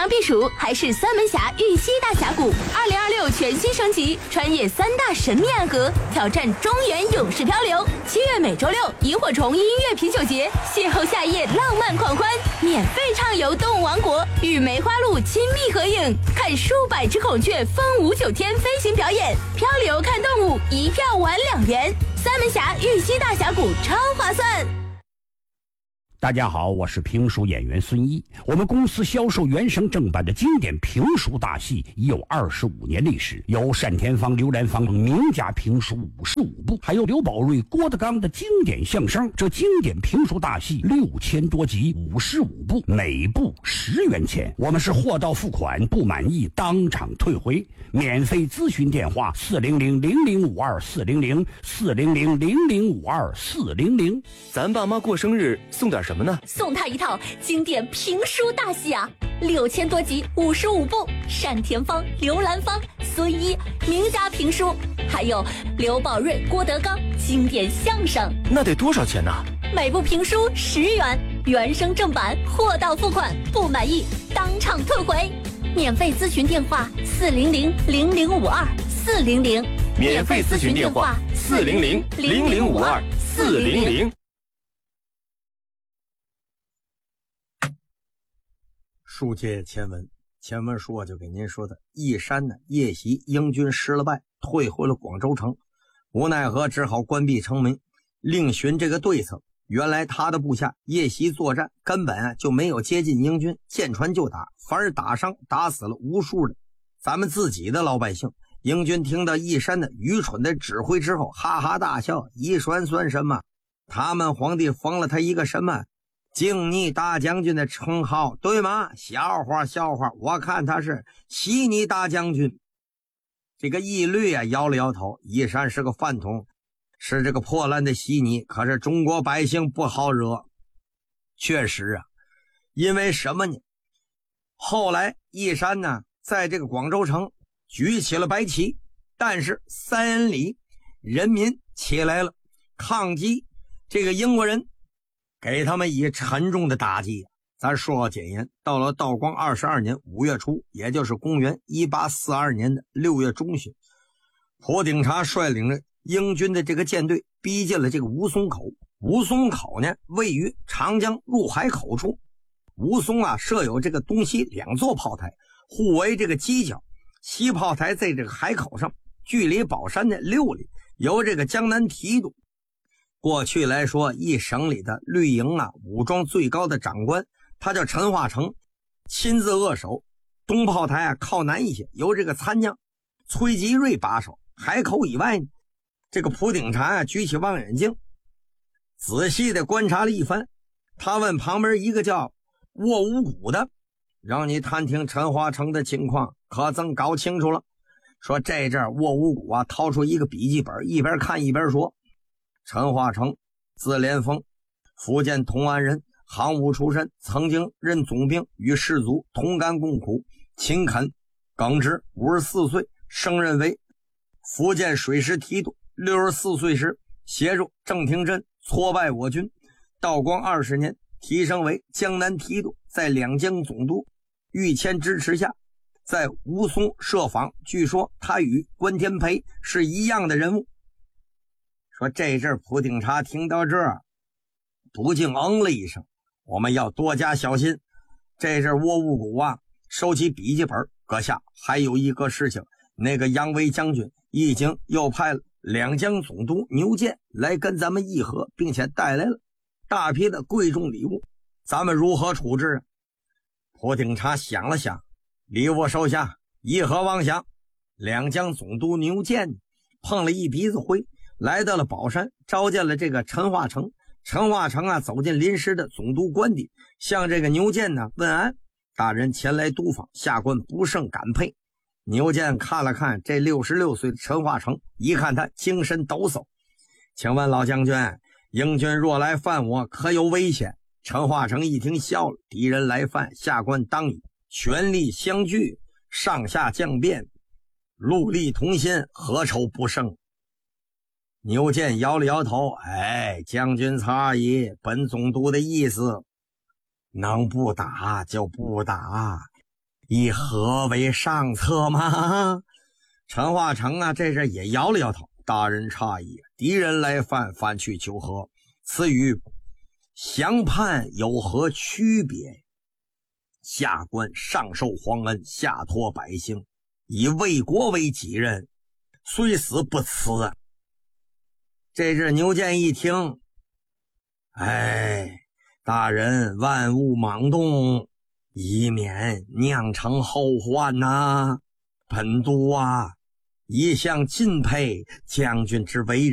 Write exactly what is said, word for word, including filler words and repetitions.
阳避暑还是三门峡玉溪大峡谷？二零二六全新升级，穿越三大神秘暗河，挑战中原勇士漂流。七月每周六，萤火虫音乐啤酒节，邂逅夏夜浪漫狂欢，免费畅游动物王国，与梅花鹿亲密合影，看数百只孔雀风舞九天飞行表演，漂流看动物，一票玩两元。三门峡玉溪大峡谷超划算。 大家好，我是评书演员孙一。我们公司销售原声正版的经典评书大戏已有二十五年历史，有单田芳、刘兰芳名家评书五十五部，还有刘宝瑞、郭德纲的经典相声。这经典评书大戏六千多集，五十五部，每部十元钱。我们是货到付款，不满意当场退回。免费咨询电话：四零零零零五二四零零四零零零零五二四零零。 咱爸妈过生日送点什么？什么呢？ 送他一套经典评书大戏啊，六千多集，五十五部，单田芳、刘兰芳、孙一名家评书，还有刘宝瑞、郭德纲经典相声。 那得多少钱呢？ 每部评书十元，原声正版，货到付款，不满意当场退回。免费咨询电话：四零零零零五二四零零。 免费咨询电话：四零零零零五二四零零。 书接前文，前文书我就给您说的，义山呢夜袭英军失了败，退回了广州城，无奈何只好关闭城门，另寻这个对策。原来他的部下夜袭作战，根本啊就没有接近英军，见船就打，反而打伤打死了无数的咱们自己的老百姓。英军听到义山的愚蠢的指挥之后，哈哈大笑，义山算什么？他们皇帝封了他一个什么靖逆大将军的称号，对吗？笑话笑话，我看他是西逆大将军。这个义律啊摇了摇头，义山是个饭桶，是这个破烂的西逆，可是中国百姓不好惹。确实啊，因为什么呢？后来义山呢在这个广州城举起了白旗，但是三恩里人民起来了抗击这个英国人，给他们以沉重的打击。咱说个简言，到了道光二十二年五月初，也就是公元一八四二年的六月中旬，普鼎察率领着英军的这个舰队逼近了这个吴淞口。吴淞口呢位于长江入海口处，吴淞啊设有这个东西两座炮台，互为这个犄角。西炮台在这个海口上，距离宝山的六里，由这个江南提督。过去来说，一省里的绿营啊武装最高的长官，他叫陈化成，亲自扼守。东炮台啊靠南一些，由这个参将崔吉瑞把守。海口以外呢，这个普鼎察啊举起望远镜，仔细的观察了一番。他问旁边一个叫沃五谷的，让你探听陈化成的情况，可曾搞清楚了？说这阵沃五谷啊掏出一个笔记本，一边看一边说，陈化成，字连峰，福建同安人，行伍出身，曾经任总兵，与士卒同甘共苦，勤恳耿直。五十四岁升任为福建水师提督，六十四岁时协助郑廷珍挫败我军。道光二十年提升为江南提督，在两江总督御谦支持下，在吴淞设防。据说他与关天培是一样的人物。说这阵普鼎察听到这儿，不禁嗯了一声，我们要多加小心。这阵沃五谷啊收起笔记本，阁下还有一个事情，那个杨威将军已经又派了两江总督牛建来跟咱们议和，并且带来了大批的贵重礼物，咱们如何处置啊？普鼎察想了想，礼物收下，议和妄想。两江总督牛建碰了一鼻子灰，来到了宝山，召见了这个陈化成。陈化成啊走进临时的总督官邸，向这个牛建呢问安，大人前来督访，下官不胜感佩。牛建看了看这六十六岁的陈化成，一看他精神抖擞，请问老将军，英军若来犯我，可有危险？陈化成一听笑了，敌人来犯，下官当以全力相拒，上下将变，戮力同心，何愁不胜？牛建摇了摇头，哎，将军差矣，本总督的意思，能不打就不打， 以何为上策吗？陈化成啊，这时也摇了摇头，大人诧异，敌人来犯，反去求和，此与降叛有何区别？下官上受皇恩，下托百姓，以为国为己任，虽死不辞啊！这只牛健一听，哎，大人万勿莽动，以免酿成后患呐、啊！本督啊，一向敬佩将军之为人。